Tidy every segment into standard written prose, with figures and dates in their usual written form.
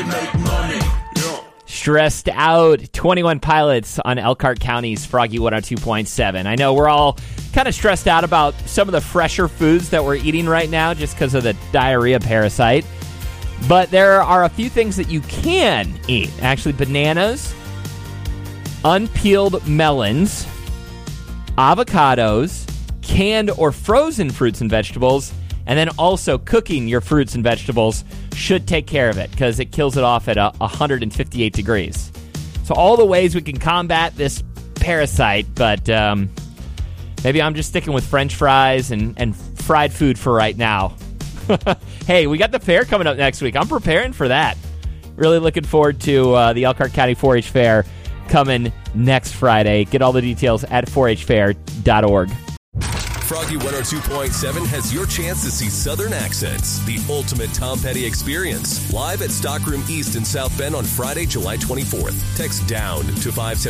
can make money. Stressed out. 21 Pilots on Elkhart County's Froggy 102.7. I know we're all kind of stressed out about some of the fresher foods that we're eating right now just because of the diarrhea parasite. But there are a few things that you can eat. Actually, bananas, unpeeled melons, avocados, canned or frozen fruits and vegetables, and then also cooking your fruits and vegetables should take care of it because it kills it off at 158 degrees. So all the ways we can combat this parasite, but maybe I'm just sticking with French fries and fried food for right now. Hey, we got the fair coming up next week. I'm preparing for that. Really looking forward to the Elkhart County 4-H Fair coming next Friday. Get all the details at 4hfair.org. Froggy 102.7 has your chance to see Southern Accents, the ultimate Tom Petty experience, live at Stockroom East in South Bend on Friday, July 24th. Text DOWN to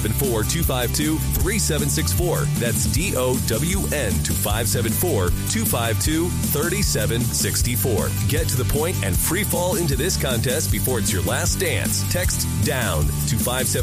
574-252-3764. That's DOWN to 574-252-3764. Get to the point and free fall into this contest before it's your last dance. Text DOWN to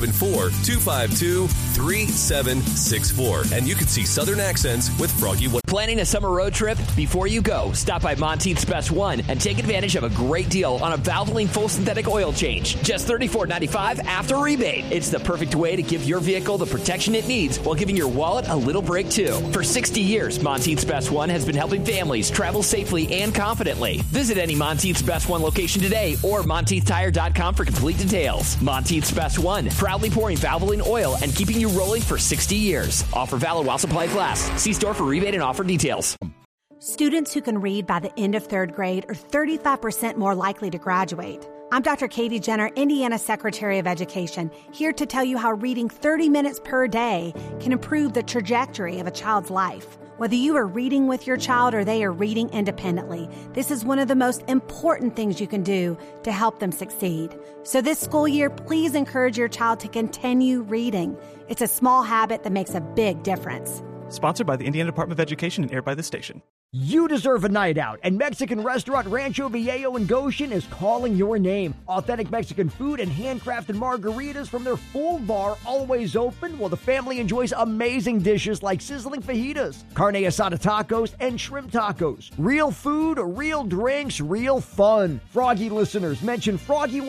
574-252-3764. And you can see Southern Accents with Froggy 1. Planning a summer road trip? Before you go, stop by Monteith's Best One and take advantage of a great deal on a Valvoline full synthetic oil change. Just $34.95 after rebate. It's the perfect way to give your vehicle the protection it needs while giving your wallet a little break too. For 60 years, Monteith's Best One has been helping families travel safely and confidently. Visit any Monteith's Best One location today or MonteithTire.com for complete details. Monteith's Best One, proudly pouring Valvoline oil and keeping you rolling for 60 years. Offer valid while supplies last. See store for rebate and offer details. Students who can read by the end of third grade are 35% more likely to graduate. I'm Dr. Katie Jenner, Indiana Secretary of Education, here to tell you how reading 30 minutes per day can improve the trajectory of a child's life. Whether you are reading with your child or they are reading independently, this is one of the most important things you can do to help them succeed. So this school year, please encourage your child to continue reading. It's a small habit that makes a big difference. Sponsored by the Indiana Department of Education and aired by this station. You deserve a night out, and Mexican restaurant Rancho Viejo in Goshen is calling your name. Authentic Mexican food and handcrafted margaritas from their full bar, always open, while the family enjoys amazing dishes like sizzling fajitas, carne asada tacos, and shrimp tacos. Real food, real drinks, real fun. Froggy listeners, mention Froggy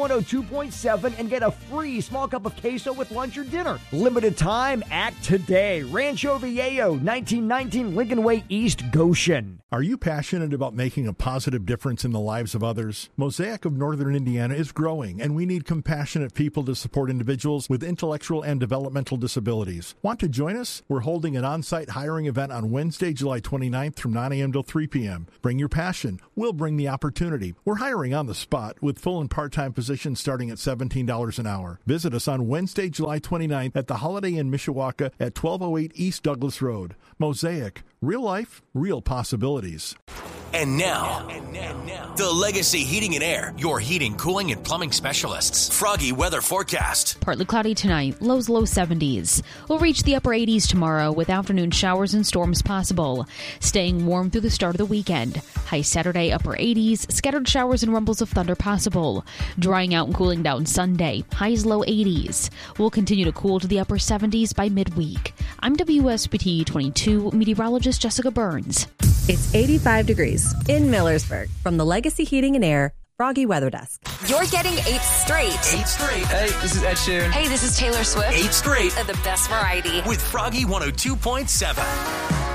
102.7 and get a free small cup of queso with lunch or dinner. Limited time, act today. Rancho Viejo, 1919 Lincoln Way East, Goshen. Are you passionate about making a positive difference in the lives of others? Mosaic of Northern Indiana is growing, and we need compassionate people to support individuals with intellectual and developmental disabilities. Want to join us? We're holding an on-site hiring event on Wednesday, July 29th from 9 a.m. till 3 p.m. Bring your passion. We'll bring the opportunity. We're hiring on the spot with full and part-time positions starting at $17 an hour. Visit us on Wednesday, July 29th at the Holiday Inn Mishawaka at 1208 East Douglas Road. Mosaic. Real life, real possibilities. And now, the Legacy Heating and Air, your heating, cooling, and plumbing specialists. Froggy weather forecast. Partly cloudy tonight, lows low 70s. We'll reach the upper 80s tomorrow with afternoon showers and storms possible. Staying warm through the start of the weekend. High Saturday, upper 80s, scattered showers and rumbles of thunder possible. Drying out and cooling down Sunday, highs low 80s. We'll continue to cool to the upper 70s by midweek. I'm WSBT 22 meteorologist Jessica Burns. It's 85 degrees in Millersburg from the Legacy Heating and Air Froggy Weather Desk. You're getting 8 straight. 8 straight. Hey, this is Ed Sheeran. Hey, this is Taylor Swift. 8 straight. The best variety. With Froggy 102.7.